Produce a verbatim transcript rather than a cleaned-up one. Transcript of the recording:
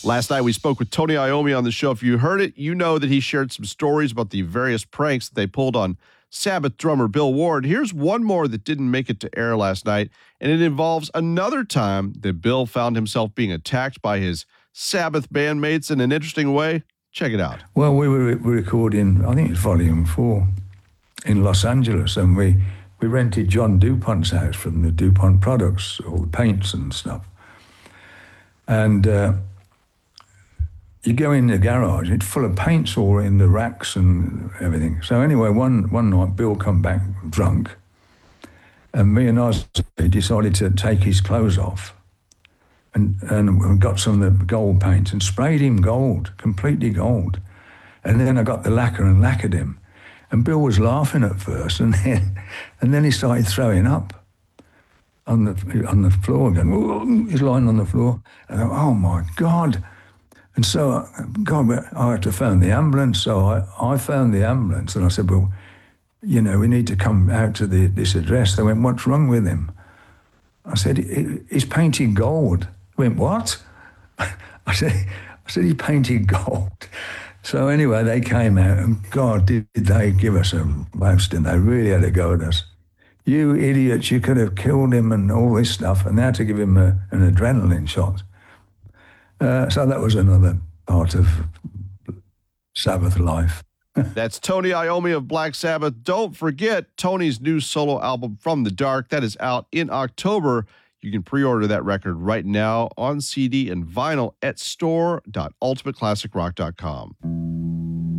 Last night, we spoke with Tony Iommi on the show. If you heard it, you know that he shared some stories about the various pranks that they pulled on Sabbath drummer Bill Ward. Here's one more that didn't make it to air last night, and it involves another time that Bill found himself being attacked by his Sabbath bandmates in an interesting way. Check it out. Well, we were recording, I think it's volume four, in Los Angeles, and we, we rented John DuPont's house from the DuPont products, all the paints and stuff. And uh, you go in the garage, it's full of paints all in the racks and everything. So anyway, one one night, Bill come back drunk, and me and Ozzy decided to take his clothes off and, and got some of the gold paint and sprayed him gold, completely gold. And then I got the lacquer and lacquered him. And Bill was laughing at first, and then and then he started throwing up on the on the floor again. Whoa, he's lying on the floor. And I go, oh my God. And so, God, I had to phone the ambulance. So I, I phoned the ambulance, and I said, well, you know, we need to come out to the, this address. They went, what's wrong with him? I said, he's painted gold. They went, what? I said, I said, he painted gold. So anyway, they came out, and God, did they give us a roasting. They really had a go at us. You idiots, you could have killed him and all this stuff, and now to give him a, an adrenaline shot. Uh, so that was another part of Sabbath life. That's Tony Iommi of Black Sabbath. Don't forget Tony's new solo album, From the Dark. That is out in October. You can pre-order that record right now on C D and vinyl at store dot ultimate classic rock dot com.